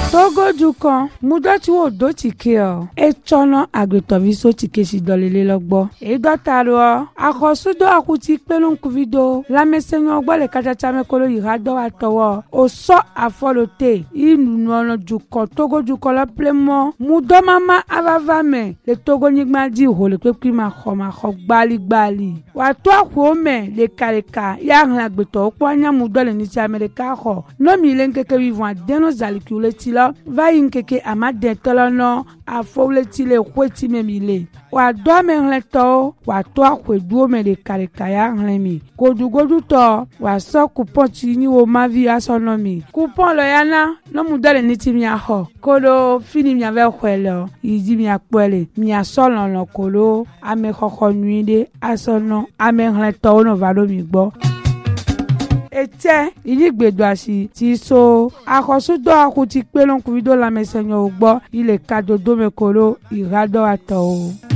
Togo du kan mudoti wo do tike o e chono agretoviso tike si dolele logbo e dotaro akosudo akuti pelon kuvido la mesenyo gbo le kachacha me kolo irado atowo o so afolote inu no du kan Togo du kan lo plemo mudo mama avava me le Togo nigma di ho le pepi ma kho gbali wa to akwo me le kaleka ya ran agbeto opo anya mudo le ni ti America ho no mi le nkeke vivant deno zalikule ti va inkeke amade tolono afowle ti le kweti memile wa do me hleto wa to akweduo me le karikaya hlemi godugodu to wa so coupon ti ni wo mavi asonomi coupon lo yana no mudole ni ti mi aho kolo fini mi ave kwelo idi mi apele mi asolon lo kolo ame kokko nuide asono ame hleto no valo mi gbo ete iligbedo asi ti so akosudo akuti pelon kuvido la mesenyo ugbo ile kadodo mekolo irado ato.